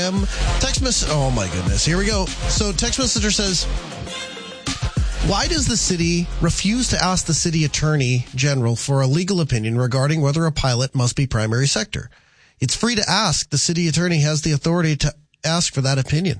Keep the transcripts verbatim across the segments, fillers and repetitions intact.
Um, text message. Oh my goodness. Here we go. So text messenger says, why does the city refuse to ask the city attorney general for a legal opinion regarding whether a pilot must be primary sector? It's free to ask. The city attorney has the authority to ask for that opinion.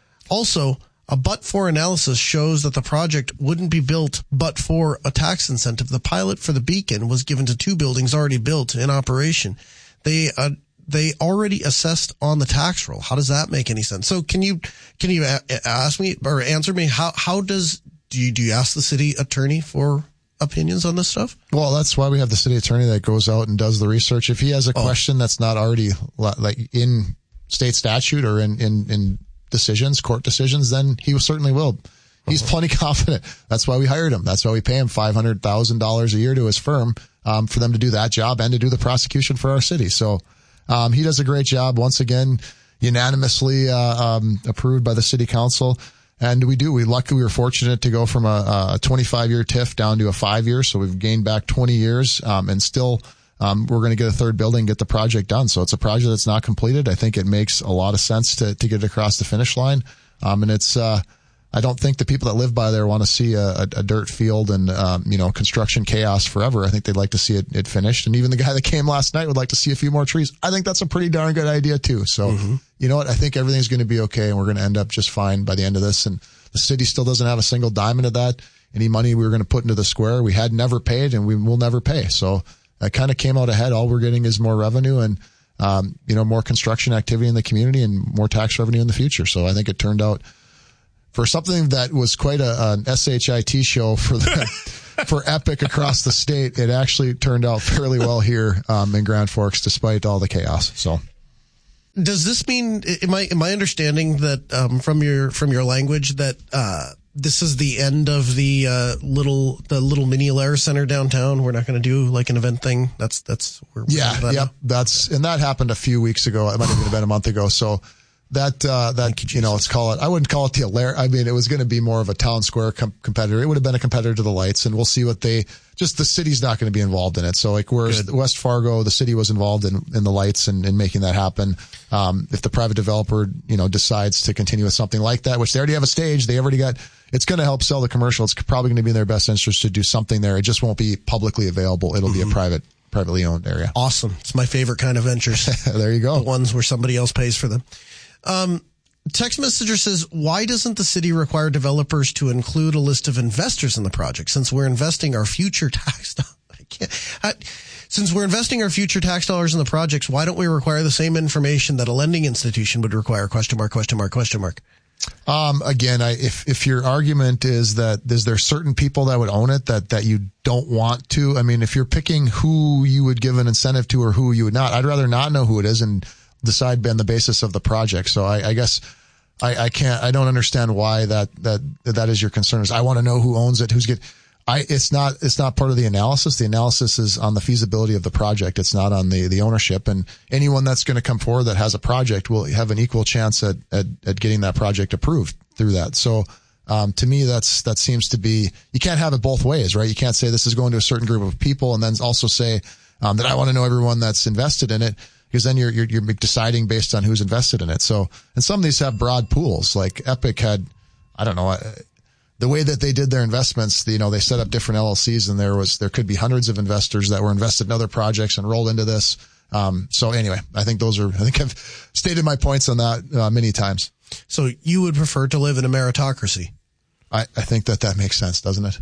Also, a but-for analysis shows that the project wouldn't be built but for a tax incentive. The pilot for the beacon was given to two buildings already built in operation. They uh, they already assessed on the tax roll. How does that make any sense? So can you can you a- ask me or answer me how how does do you do you ask the city attorney for opinions on this stuff? Well, that's why we have the city attorney that goes out and does the research. If he has a oh. question that's not already like in state statute or in in, in decisions, court decisions, then he certainly will. He's uh-huh. plenty confident. That's why we hired him. That's why we pay him five hundred thousand dollars a year to his firm um, for them to do that job and to do the prosecution for our city. So um, he does a great job. Once again, unanimously uh, um, approved by the city council. And we do. We luckily we were fortunate to go from a, a twenty-five year T I F down to a five year. So we've gained back twenty years um, and still Um, we're going to get a third building, get the project done. So it's a project that's not completed. I think it makes a lot of sense to, to get it across the finish line. Um, and it's, uh, I don't think the people that live by there want to see a, a, a dirt field and, um, you know, construction chaos forever. I think they'd like to see it, it finished. And even the guy that came last night would like to see a few more trees. I think that's a pretty darn good idea too. So, mm-hmm. you know what? I think everything's going to be okay and we're going to end up just fine by the end of this. And the city still doesn't have a single diamond of that. Any money we were going to put into the square, we had never paid and we will never pay. So, it kind of came out ahead. All we're getting is more revenue and, um, you know, more construction activity in the community and more tax revenue in the future. So I think it turned out for something that was quite a, an S H I T show for the, for Epic across the state. It actually turned out fairly well here, um, in Grand Forks, despite all the chaos. So. Does this mean, am I, am I understanding that, um, from your, from your language that, uh, this is the end of the uh, little the little mini Alaris Center downtown? We're not going to do like an event thing. That's that's where we're yeah, that yep. Now. That's and that happened a few weeks ago. It might have even been a month ago. So that uh, that you, you know, let's call it. I wouldn't call it the Alaris. I mean, it was going to be more of a town square com- competitor. It would have been a competitor to the lights, and we'll see what they. Just the city's not going to be involved in it. So like whereas Good. West Fargo, the city was involved in, in the lights and in making that happen. Um, if the private developer, you know, decides to continue with something like that, which they already have a stage, they already got, it's going to help sell the commercial. It's probably going to be in their best interest to do something there. It just won't be publicly available. It'll mm-hmm. be a private, privately owned area. Awesome. It's my favorite kind of ventures. There you go. The ones where somebody else pays for them. Um, Text messenger says, why doesn't the city require developers to include a list of investors in the project since we're investing our future tax dollars? I can't, I, since we're investing our future tax dollars in the projects, why don't we require the same information that a lending institution would require? Question mark, question mark, question mark. Um, again, I, if, if your argument is that is there certain people that would own it that, that you don't want to, I mean, if you're picking who you would give an incentive to or who you would not, I'd rather not know who it is and decide on the basis of the project. So I, I guess I, I can't, I don't understand why that, that, that is your concern. Is I want to know who owns it, who's get, I, it's not, it's not part of the analysis. The analysis is on the feasibility of the project. It's not on the, the ownership, and anyone that's going to come forward that has a project will have an equal chance at, at, at getting that project approved through that. So, um, to me, that's, that seems to be, you can't have it both ways, right? You can't say this is going to a certain group of people and then also say, um, that I want to know everyone that's invested in it. Because then you're, you're, you're deciding based on who's invested in it. So, and some of these have broad pools. Like Epic had, I don't know, the way that they did their investments, you know, they set up different L L Cs and there was, there could be hundreds of investors that were invested in other projects and rolled into this. Um, so anyway, I think those are, I think I've stated my points on that uh, many times. So you would prefer to live in a meritocracy? I, I think that that makes sense, doesn't it?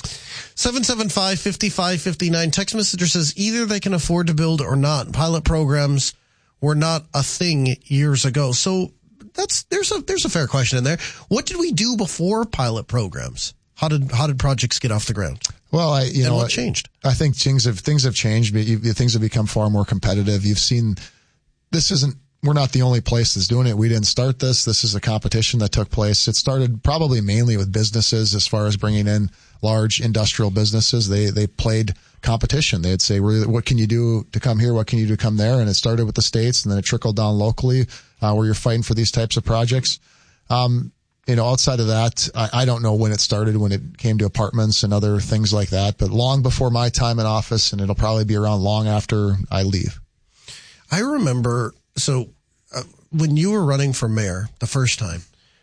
seven seven five, five five five nine. Text messenger says either they can afford to build or not. Pilot programs were not a thing years ago. So that's, there's a, there's a fair question in there. What did we do before pilot programs? How did, how did projects get off the ground? Well, I, you and know, what changed? I think things have, things have changed. Things have become far more competitive. You've seen, this isn't, we're not the only place that's doing it. We didn't start this. This is a competition that took place. It started probably mainly with businesses as far as bringing in large industrial businesses. They, they played competition. They'd say, what can you do to come here? What can you do to come there? And it started with the states and then it trickled down locally, uh, where you're fighting for these types of projects. Um, you know, outside of that, I, I don't know when it started, when it came to apartments and other things like that, but long before my time in office, and it'll probably be around long after I leave. I remember, so uh, when you were running for mayor the first time,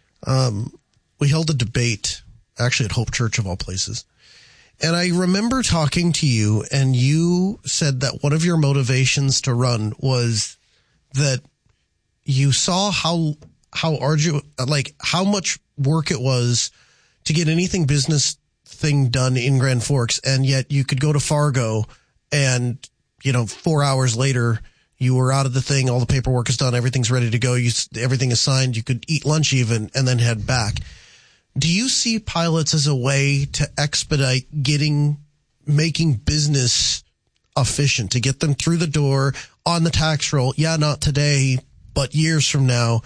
um, we held a debate, actually at Hope Church of all places. And I remember talking to you, and you said that one of your motivations to run was that you saw how how arduous, like how much work it was to get anything business thing done in Grand Forks, and yet you could go to Fargo and, you know, four hours later you were out of the thing, all the paperwork is done, everything's ready to go, you everything is signed, you could eat lunch even, and then head back. Do you see pilots as a way to expedite getting, making business efficient, to get them through the door on the tax roll? Yeah, not today, but years from now.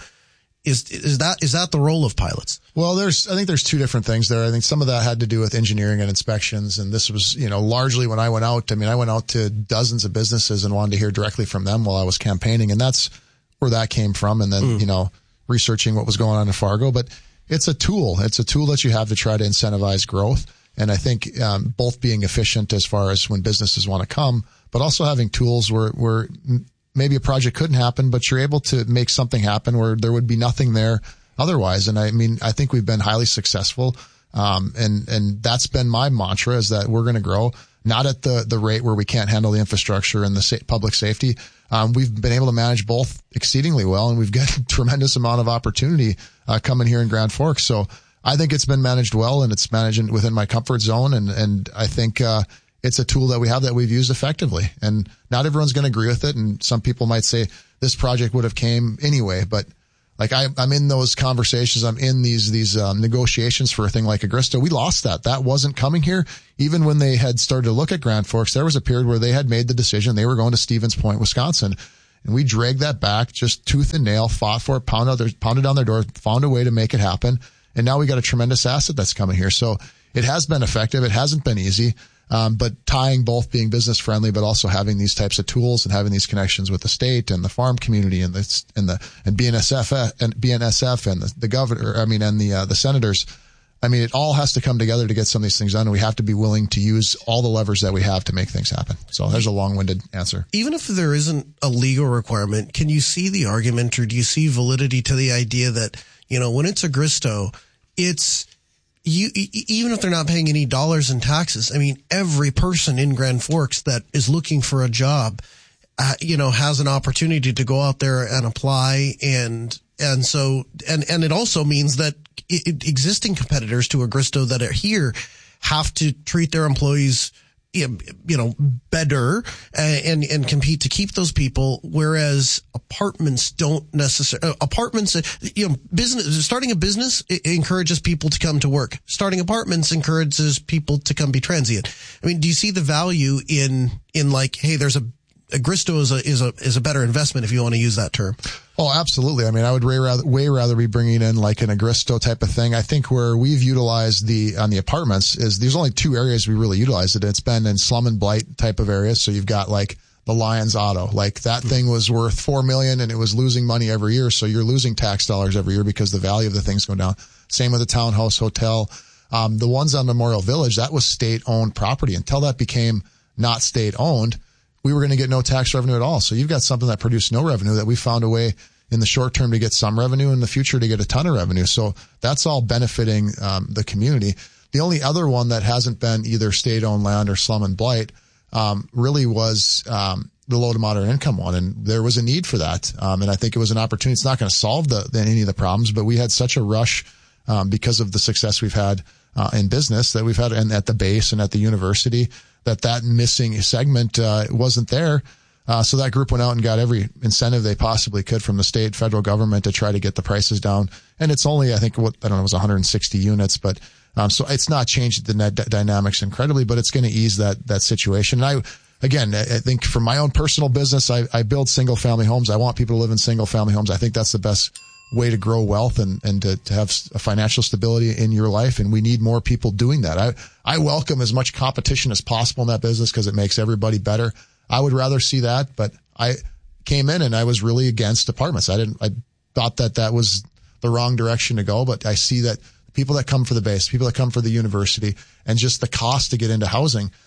Is is that is that the role of pilots? Well, there's I think there's two different things there. I think some of that had to do with engineering and inspections, and this was, you know, largely when I went out. I mean, I went out to dozens of businesses and wanted to hear directly from them while I was campaigning, and that's where that came from. And then mm. you know, researching what was going on in Fargo, but it's a tool. It's a tool that you have to try to incentivize growth. And I think um, both being efficient as far as when businesses want to come, but also having tools where where maybe a project couldn't happen, but you're able to make something happen where there would be nothing there otherwise. And I mean, I think we've been highly successful. Um, and, and that's been my mantra, is that we're going to grow, not at the, the rate where we can't handle the infrastructure and the sa- public safety. Um, we've been able to manage both exceedingly well, and we've got a tremendous amount of opportunity, uh, coming here in Grand Forks. So I think it's been managed well, and it's managed within my comfort zone. And, and I think, uh, it's a tool that we have that we've used effectively, and not everyone's going to agree with it. And some people might say this project would have came anyway, but like I, I'm in those conversations. I'm in these, these, um, negotiations for a thing like Agrista. We lost that. That wasn't coming here. Even when they had started to look at Grand Forks, there was a period where they had made the decision. They were going to Stevens Point, Wisconsin, and we dragged that back, just tooth and nail, fought for it, pounded, their, pounded on their door, found a way to make it happen. And now we got a tremendous asset that's coming here. So it has been effective. It hasn't been easy. Um, but tying both being business friendly, but also having these types of tools and having these connections with the state and the farm community and the, and the, and B N S F and B N S F and the, the governor, I mean, and the, uh, the senators. I mean, it all has to come together to get some of these things done. And we have to be willing to use all the levers that we have to make things happen. So there's a long-winded answer. Even if there isn't a legal requirement, can you see the argument, or do you see validity to the idea that, you know, when it's Agristo, it's, You, even if they're not paying any dollars in taxes, I mean, every person in Grand Forks that is looking for a job, uh, you know, has an opportunity to go out there and apply. And, and so, and, and it also means that it, existing competitors to Agristo that are here have to treat their employees, you know, better and, and compete to keep those people. Whereas apartments don't necessarily, uh, apartments, uh, you know, business, starting a business it encourages people to come to work. Starting apartments encourages people to come be transient. I mean, do you see the value in, in like, hey, there's a, Agristo is a, is a, is a better investment, if you want to use that term? Oh, absolutely. I mean, I would way rather, way rather be bringing in like an Agristo type of thing. I think where we've utilized the, on the apartments is there's only two areas we really utilized it. It's been in slum and blight type of areas. So you've got like the Lions Auto, like that thing was worth four million and it was losing money every year. So you're losing tax dollars every year because the value of the thing's going down. Same with the Townhouse Hotel. Um, the ones on Memorial Village, that was state owned property. Until that became not state owned, we were going to get no tax revenue at all. So you've got something that produced no revenue that we found a way in the short term to get some revenue, in the future to get a ton of revenue. So that's all benefiting um, the community. The only other one that hasn't been either state-owned land or slum and blight um, really was um, the low to moderate income one, and there was a need for that. Um, and I think it was an opportunity. It's not going to solve the, the, any of the problems, but we had such a rush um, because of the success we've had uh, in business that we've had, and at the base and at the university, that that missing segment uh, wasn't there. Uh, so that group went out and got every incentive they possibly could from the state, federal government to try to get the prices down. And it's only, I think, what, I don't know, it was one hundred sixty units, but, um, so it's not changed the net d- dynamics incredibly, but it's going to ease that, that situation. And I, again, I think for my own personal business, I, I build single family homes. I want people to live in single family homes. I think that's the best way to grow wealth and, and to, to have a financial stability in your life. And we need more people doing that. I, I welcome as much competition as possible in that business because it makes everybody better. I would rather see that, but I came in and I was really against apartments. I didn't, I thought that that was the wrong direction to go, but I see that people that come for the base, people that come for the university, and just the cost to get into housing,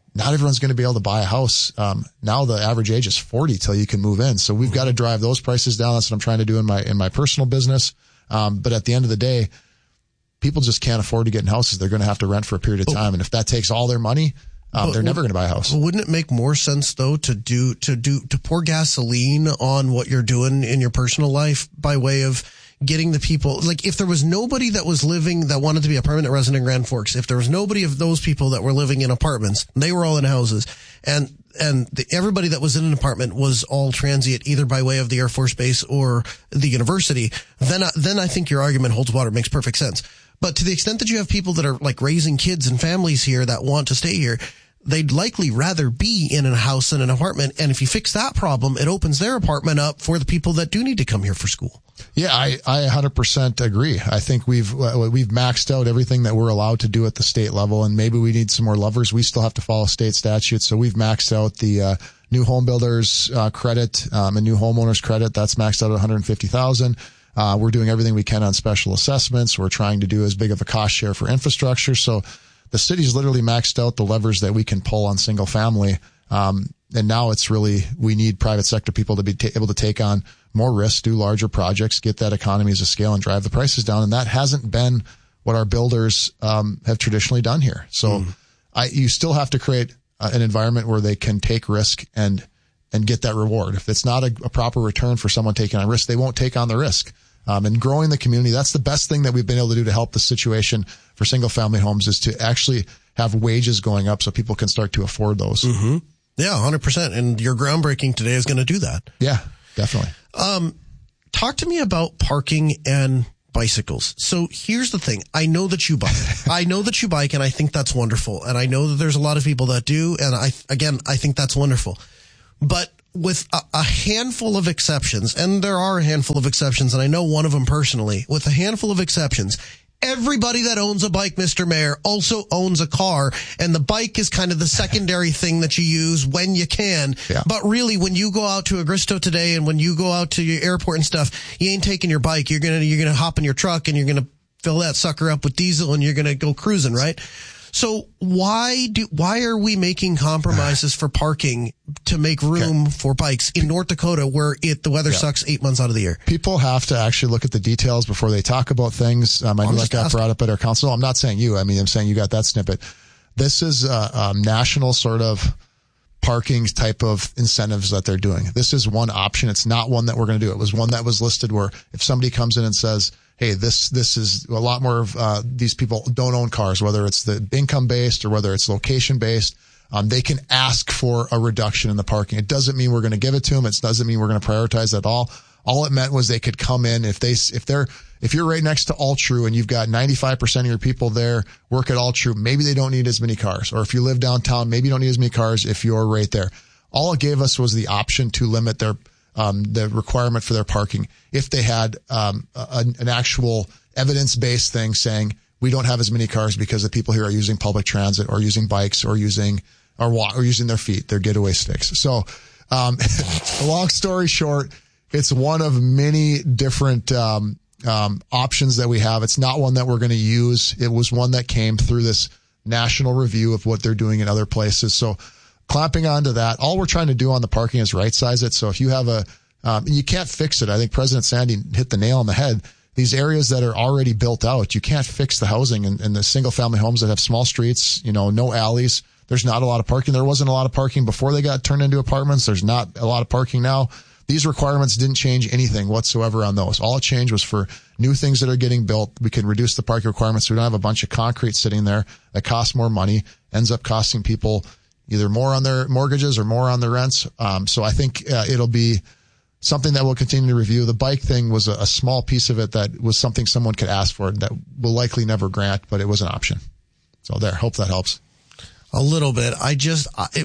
not everyone's going to be able to buy a house. Um, now the average age is forty till you can move in. So we've got to drive those prices down. That's what I'm trying to do in my, in my personal business. Um, but at the end of the day, people just can't afford to get in houses. They're going to have to rent for a period of time. And if that takes all their money, um, but, they're never going to buy a house. Wouldn't it make more sense though to do, to do, to pour gasoline on what you're doing in your personal life by way of getting the people, like if there was nobody that was living that wanted to be a permanent resident in Grand Forks, if there was nobody of those people that were living in apartments, they were all in houses, and and the, everybody that was in an apartment was all transient, either by way of the Air Force Base or the university, then I, then I think your argument holds water. It makes perfect sense. But to the extent that you have people that are like raising kids and families here that want to stay here, they'd likely rather be in a house than an apartment. And if you fix that problem, it opens their apartment up for the people that do need to come here for school. Yeah, I, I one hundred percent agree. I think we've, we've maxed out everything that we're allowed to do at the state level, and maybe we need some more levers. We still have to follow state statutes. So we've maxed out the, uh, new home builders, uh, credit, um, and new homeowners credit. That's maxed out at one hundred fifty thousand. Uh, we're doing everything we can on special assessments. We're trying to do as big of a cost share for infrastructure. So the city's literally maxed out the levers that we can pull on single family. Um, and now it's really, we need private sector people to be t- able to take on more risks, do larger projects, get that economies of scale and drive the prices down. And that hasn't been what our builders, um, have traditionally done here. So mm. I, you still have to create uh, an environment where they can take risk and, and get that reward. If it's not a, a proper return for someone taking on risk, they won't take on the risk. Um, and growing the community, that's the best thing that we've been able to do to help the situation for single family homes, is to actually have wages going up so people can start to afford those. Mm-hmm. Yeah, one hundred percent. And your groundbreaking today is going to do that. Yeah, definitely. Um, talk to me about parking and bicycles. So here's the thing. I know that you bike. I know that you bike, and I think that's wonderful. And I know that there's a lot of people that do. And I, again, I think that's wonderful. But with a, a handful of exceptions, and there are a handful of exceptions, and I know one of them personally, with a handful of exceptions, everybody that owns a bike, Mister Mayor, also owns a car, and the bike is kind of the secondary thing that you use when you can. Yeah. But really, when you go out to Agristo today, and when you go out to your airport and stuff, you ain't taking your bike. You're gonna you're gonna hop in your truck, and you're gonna fill that sucker up with diesel, and you're gonna go cruising, right? So why do why are we making compromises for parking to make room okay. for bikes in North Dakota, where it the weather yeah. sucks eight months out of the year? People have to actually look at the details before they talk about things. Um, I know that got brought up at our council. I'm not saying you. I mean, I'm saying you got that snippet. This is a, a national sort of parking type of incentives that they're doing. This is one option. It's not one that we're going to do. It was one that was listed where if somebody comes in and says, hey, this, this is a lot more of, uh, these people don't own cars, whether it's the income based or whether it's location based. Um, they can ask for a reduction in the parking. It doesn't mean we're going to give it to them. It doesn't mean we're going to prioritize at all. All it meant was they could come in if they, if they're, if you're right next to Altru and you've got ninety-five percent of your people there work at Altru, maybe they don't need as many cars. Or if you live downtown, maybe you don't need as many cars if you're right there. All it gave us was the option to limit their Um, the requirement for their parking if they had um, a, an actual evidence-based thing saying we don't have as many cars because the people here are using public transit or using bikes or using or, walk, or using their feet, their getaway sticks. So, um, long story short, it's one of many different um, um, options that we have. It's not one that we're going to use. It was one that came through this national review of what they're doing in other places. So, clamping onto that, all we're trying to do on the parking is right size it. So if you have a, um, you can't fix it. I think President Sandy hit the nail on the head. These areas that are already built out, you can't fix the housing and, and the single family homes that have small streets, you know, no alleys. There's not a lot of parking. There wasn't a lot of parking before they got turned into apartments. There's not a lot of parking now. These requirements didn't change anything whatsoever on those. All it changed was for new things that are getting built. We can reduce the parking requirements. So we don't have a bunch of concrete sitting there that costs more money, ends up costing people either more on their mortgages or more on their rents. Um, so I think uh, it'll be something that we'll continue to review. The bike thing was a, a small piece of it that was something someone could ask for that will likely never grant, but it was an option. So there, hope that helps. A little bit. I just, I, it,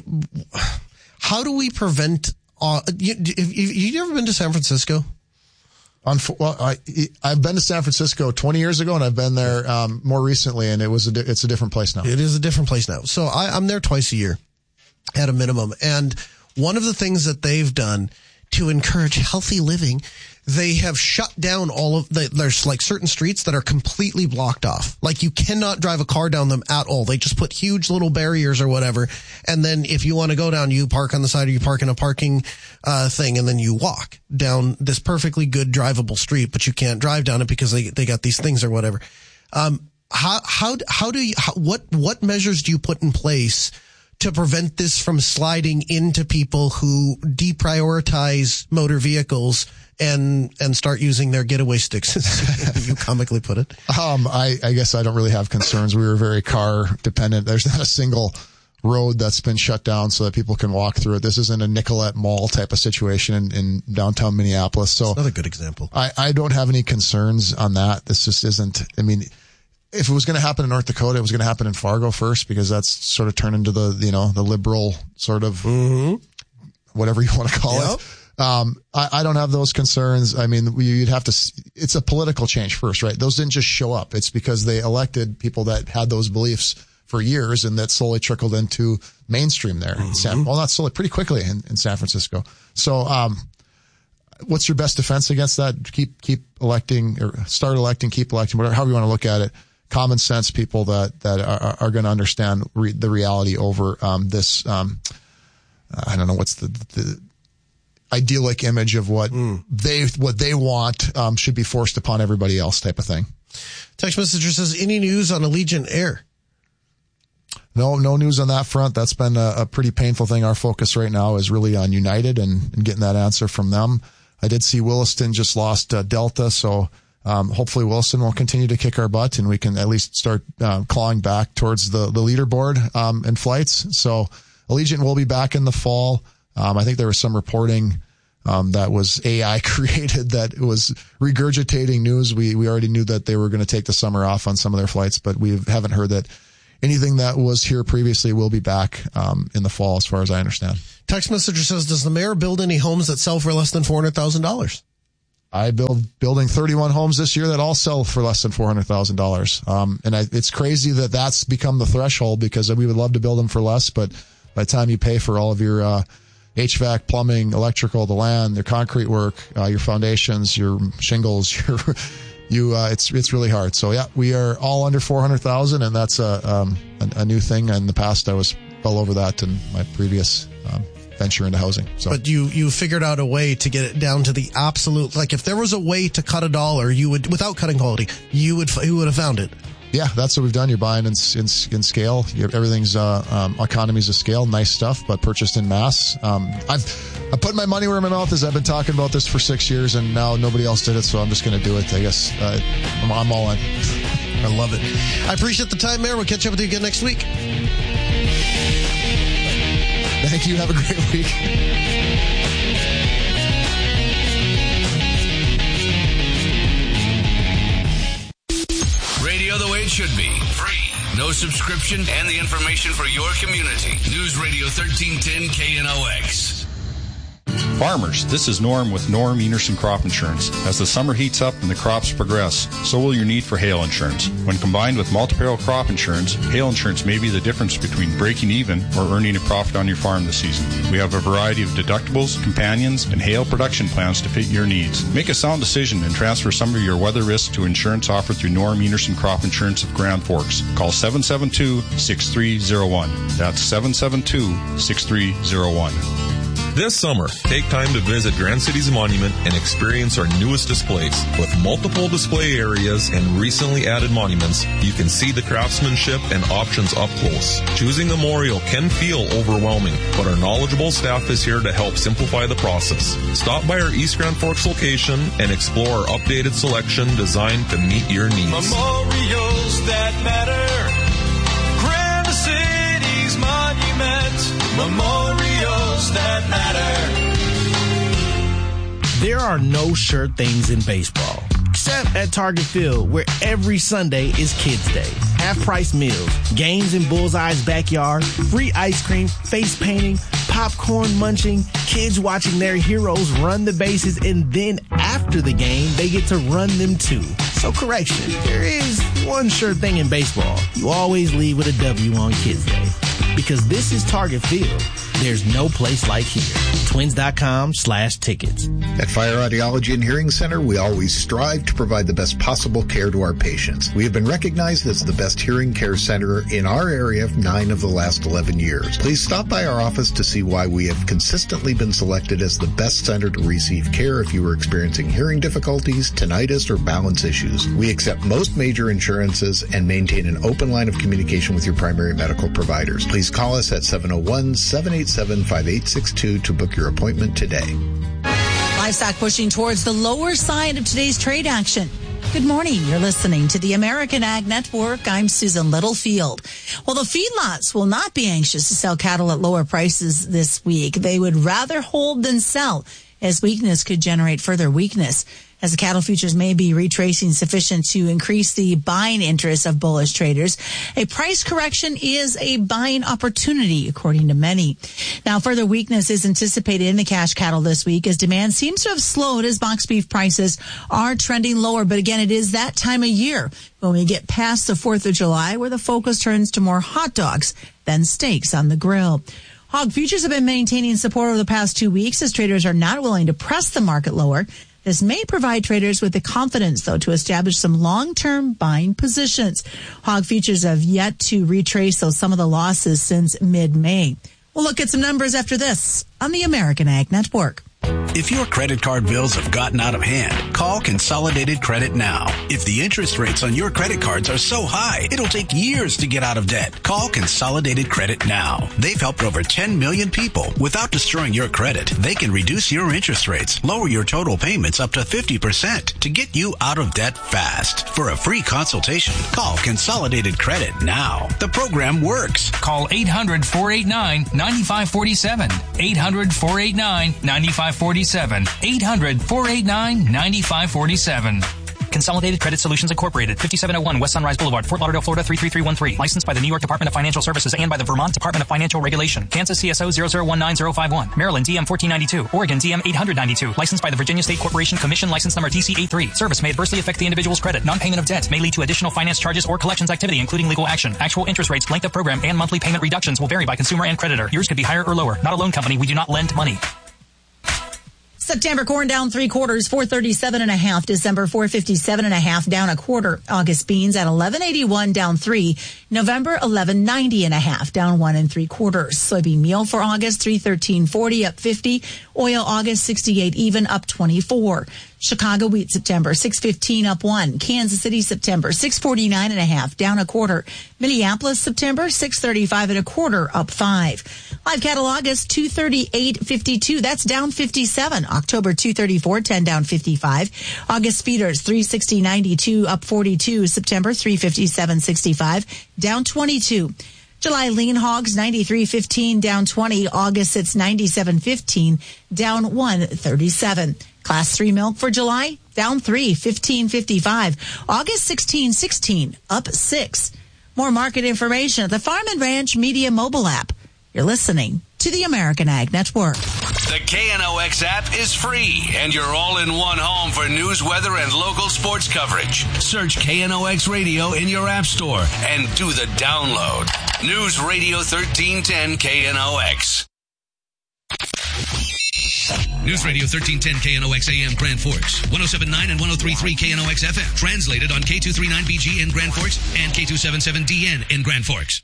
how do we prevent, uh, you, have you ever been to San Francisco? Unf- well, I, I've been to San Francisco twenty years ago, and I've been there um, more recently, and it was a di- it's a different place now. It is a different place now. So I, I'm there twice a year at a minimum. And one of the things that they've done to encourage healthy living, they have shut down all of the, there's like certain streets that are completely blocked off. Like you cannot drive a car down them at all. They just put huge little barriers or whatever. And then if you want to go down, you park on the side or you park in a parking uh thing and then you walk down this perfectly good drivable street, but you can't drive down it because they, they got these things or whatever. Um, how, how, how do you, how, what, what measures do you put in place to prevent this from sliding into people who deprioritize motor vehicles and and start using their getaway sticks, as you comically put it? Um, I, I guess I don't really have concerns. We were very car dependent. There's not a single road that's been shut down so that people can walk through it. This isn't a Nicollet Mall type of situation in, in downtown Minneapolis. So that's another good example. I, I don't have any concerns on that. This just isn't, I mean, if it was going to happen in North Dakota, it was going to happen in Fargo first, because that's sort of turned into the, you know, the liberal sort of mm-hmm. whatever you want to call yep. it. Um, I, I don't have those concerns. I mean, you'd have to, it's a political change first, right? Those didn't just show up. It's because they elected people that had those beliefs for years, and that slowly trickled into mainstream there. Mm-hmm. In San, well, not slowly, pretty quickly in, in San Francisco. So, um, what's your best defense against that? Keep, keep electing, or start electing, keep electing, whatever, however you want to look at it. Common sense people that, that are, are going to understand re, the reality over, um, this, um, I don't know, what's the, the, idyllic image of what mm. they what they want um, should be forced upon everybody else type of thing. Text messenger says, any news on Allegiant Air? No, no news on that front. That's been a, a pretty painful thing. Our focus right now is really on United and, and getting that answer from them. I did see Williston just lost uh, Delta, so um, hopefully Williston will continue to kick our butt and we can at least start uh, clawing back towards the, the leaderboard um, in flights. So Allegiant will be back in the fall. Um, I think there was some reporting um, that was A I created that was regurgitating news. We we already knew that they were going to take the summer off on some of their flights, but we haven't heard that anything that was here previously will be back um, in the fall, as far as I understand. Text messenger says, does the mayor build any homes that sell for less than four hundred thousand dollars? I build building thirty-one homes this year that all sell for less than four hundred thousand dollars. Um, and I, it's crazy that that's become the threshold, because we would love to build them for less, but by the time you pay for all of your uh, H V A C, plumbing, electrical, the land, your concrete work, uh, your foundations, your shingles, your, you, uh, it's, it's really hard. So yeah, we are all under four hundred thousand, and that's a, um, a, a new thing. In the past, I was well over that in my previous, um, venture into housing. So, but you, you figured out a way to get it down to the absolute, like if there was a way to cut a dollar, you would, without cutting quality, you would, you would have found it. Yeah, that's what we've done. You're buying in in, in scale. You're, everything's uh, um, economies of scale, nice stuff, but purchased in mass. Um, I've I put my money where my mouth is. I've been talking about this for six years, and now nobody else did it, so I'm just going to do it. I guess uh, I'm, I'm all in. I love it. I appreciate the time, Mayor. We'll catch up with you again next week. Thank you. Have a great week. Radio the way it should be. Free. No subscription, and the information for your community. News Radio thirteen ten K N O X. Farmers, this is Norm with Norm Enerson Crop Insurance. As the summer heats up and the crops progress, so will your need for hail insurance. When combined with multi-peril crop insurance, hail insurance may be the difference between breaking even or earning a profit on your farm this season. We have a variety of deductibles, companions, and hail production plans to fit your needs. Make a sound decision and transfer some of your weather risk to insurance offered through Norm Enerson Crop Insurance of Grand Forks. Call seven seven two, six three zero one. That's seven seven two, six three zero one. This summer, take time to visit Grand Cities Monument and experience our newest displays. With multiple display areas and recently added monuments, you can see the craftsmanship and options up close. Choosing a memorial can feel overwhelming, but our knowledgeable staff is here to help simplify the process. Stop by our East Grand Forks location and explore our updated selection designed to meet your needs. Memorials that matter. Grand Cities Monument. Memorials that matter. There are no sure things in baseball, except at Target Field, where every Sunday is Kids Day. Half-price meals, games in Bullseye's backyard, free ice cream, face painting, popcorn munching, kids watching their heroes run the bases, and then after the game, they get to run them too. So correction, there is one sure thing in baseball. You always leave with a W on Kids Day. Because this is Target Field. There's no place like here. Twins.com slash tickets. At Fire Audiology and Hearing Center, we always strive to provide the best possible care to our patients. We have been recognized as the best hearing care center in our area for nine of the last eleven years. Please stop by our office to see why we have consistently been selected as the best center to receive care if you are experiencing hearing difficulties, tinnitus, or balance issues. We accept most major insurances and maintain an open line of communication with your primary medical providers. Please call us at seven oh one, seven eight seven, five eight six two to book your appointment today. Livestock pushing towards the lower side of today's trade action. Good morning. You're listening to the American Ag Network. I'm Susan Littlefield. Well, the feedlots will not be anxious to sell cattle at lower prices this week. They would rather hold than sell, as weakness could generate further weakness, as the cattle futures may be retracing sufficient to increase the buying interest of bullish traders. A price correction is a buying opportunity, according to many. Now, further weakness is anticipated in the cash cattle this week as demand seems to have slowed as box beef prices are trending lower. But again, it is that time of year when we get past the fourth of July where the focus turns to more hot dogs than steaks on the grill. Hog futures have been maintaining support over the past two weeks as traders are not willing to press the market lower. This may provide traders with the confidence, though, to establish some long-term buying positions. Hog futures have yet to retrace, though, some of the losses since mid-May. We'll look at some numbers after this on the American Ag Network. If your credit card bills have gotten out of hand, call Consolidated Credit now. If the interest rates on your credit cards are so high, it'll take years to get out of debt. Call Consolidated Credit now. They've helped over ten million people. Without destroying your credit, they can reduce your interest rates, lower your total payments up to fifty percent to get you out of debt fast. For a free consultation, call Consolidated Credit now. The program works. Call eight hundred, four eight nine, nine five four seven. eight hundred, four eight nine, nine five four seven. eight hundred, four eight nine, nine five four seven. Consolidated Credit Solutions Incorporated, fifty-seven oh one West Sunrise Boulevard, Fort Lauderdale, Florida three three three one three. Licensed by the New York Department of Financial Services and by the Vermont Department of Financial Regulation. Kansas C S O zero zero one nine zero five one. Maryland D M fourteen ninety-two. Oregon D M eight hundred ninety-two. Licensed by the Virginia State Corporation Commission. License number T C eighty-three. Service may adversely affect the individual's credit. Non-payment of debt may lead to additional finance charges or collections activity, including legal action. Actual interest rates, length of program, and monthly payment reductions will vary by consumer and creditor. Yours could be higher or lower. Not a loan company. We do not lend money. September corn down three quarters, four thirty-seven and a half. December four fifty-seven and a half, down a quarter. August beans at eleven eighty-one, down three. November eleven ninety and a half, down one and three quarters. Soybean meal for August three thirteen forty, up fifty. Oil August sixty-eight even, up twenty-four. Chicago wheat September six fifteen, up one. Kansas City September six forty-nine and a half, down a quarter. Minneapolis September six thirty-five and a quarter, up five. Live cattle August two thirty-eight fifty-two, that's down fifty-seven. October two thirty-four ten, down fifty-five. August feeders three sixty ninety-two, up forty-two. September three fifty-seven sixty-five, down twenty-two. July lean hogs ninety-three fifteen, down twenty. August it's ninety-seven fifteen, down one thirty-seven. Class three milk for July, down three, fifteen fifty-five. August sixteen sixteen, up six. More market information at the Farm and Ranch Media mobile app. You're listening to the American Ag Network. The K N O X app is free, and you're all in one home for news, weather, and local sports coverage. Search K N O X Radio in your app store and do the download. News Radio thirteen ten K N O X. News Radio thirteen ten K N O X A M Grand Forks, one oh seven point nine and one oh three point three K N O X F M. Translated on K two thirty-nine B G in Grand Forks and K two seventy-seven D N in Grand Forks.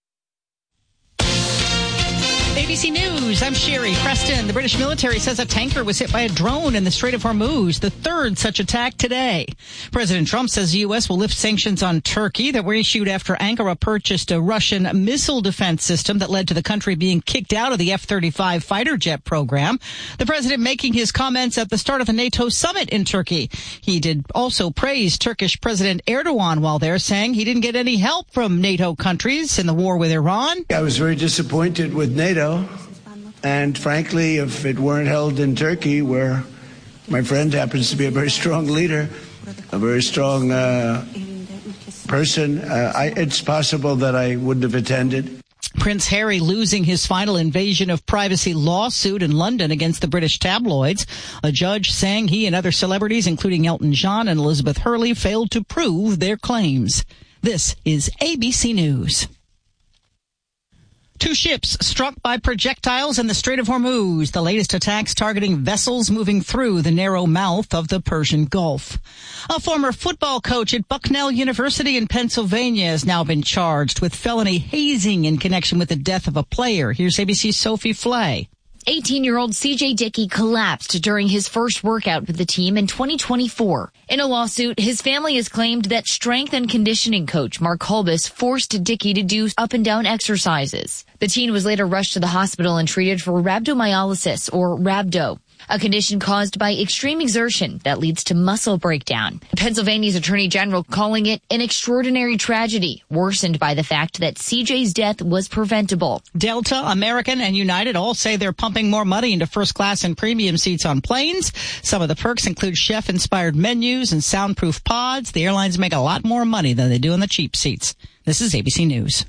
A B C News, I'm Sherry Preston. The British military says a tanker was hit by a drone in the Strait of Hormuz, the third such attack today. President Trump says the U S will lift sanctions on Turkey that were issued after Ankara purchased a Russian missile defense system that led to the country being kicked out of the F thirty-five fighter jet program. The president making his comments at the start of the NATO summit in Turkey. He did also praise Turkish President Erdogan while there, saying he didn't get any help from NATO countries in the war with Iran. I was very disappointed with NATO. And frankly, if it weren't held in Turkey, where my friend happens to be a very strong leader, a very strong uh, person, uh, I, it's possible that I wouldn't have attended. Prince Harry losing his final invasion of privacy lawsuit in London against the British tabloids. A judge saying he and other celebrities, including Elton John and Elizabeth Hurley, failed to prove their claims. This is A B C News. Two ships struck by projectiles in the Strait of Hormuz, the latest attacks targeting vessels moving through the narrow mouth of the Persian Gulf. A former football coach at Bucknell University in Pennsylvania has now been charged with felony hazing in connection with the death of a player. Here's A B C's Sophie Flay. eighteen-year-old C J Dickey collapsed during his first workout with the team in twenty twenty-four. In a lawsuit, his family has claimed that strength and conditioning coach Mark Holbus forced Dickey to do up and down exercises. The teen was later rushed to the hospital and treated for rhabdomyolysis, or rhabdo, a condition caused by extreme exertion that leads to muscle breakdown. Pennsylvania's Attorney General calling it an extraordinary tragedy, worsened by the fact that C J's death was preventable. Delta, American, and United all say they're pumping more money into first class and premium seats on planes. Some of the perks include chef-inspired menus and soundproof pods. The airlines make a lot more money than they do in the cheap seats. This is A B C News.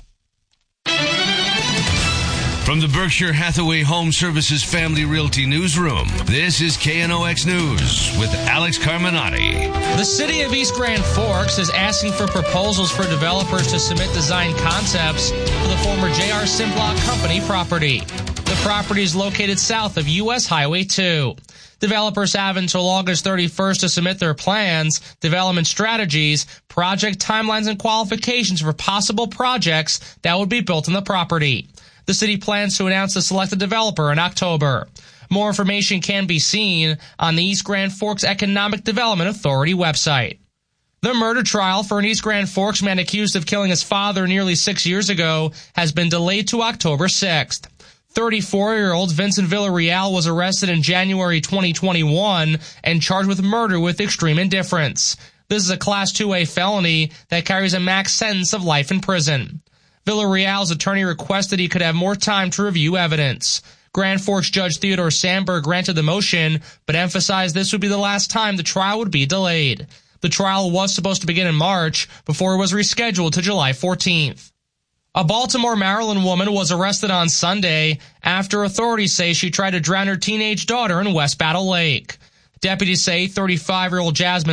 From the Berkshire Hathaway Home Services Family Realty Newsroom, this is K N O X News with Alex Carminati. The city of East Grand Forks is asking for proposals for developers to submit design concepts for the former J R Simplot Company property. The property is located south of U S Highway two. Developers have until August thirty-first to submit their plans, development strategies, project timelines, and qualifications for possible projects that would be built on the property. The city plans to announce the selected developer in October. More information can be seen on the East Grand Forks Economic Development Authority website. The murder trial for an East Grand Forks man accused of killing his father nearly six years ago has been delayed to October sixth. thirty-four-year-old Vincent Villarreal was arrested in January twenty twenty-one and charged with murder with extreme indifference. This is a Class two A felony that carries a max sentence of life in prison. Villarreal's attorney requested he could have more time to review evidence. Grand Forks Judge Theodore Sandberg granted the motion, but emphasized this would be the last time the trial would be delayed. The trial was supposed to begin in March before it was rescheduled to July fourteenth. A Baltimore, Maryland woman was arrested on Sunday after authorities say she tried to drown her teenage daughter in West Battle Lake. Deputies say thirty-five-year-old Jasmine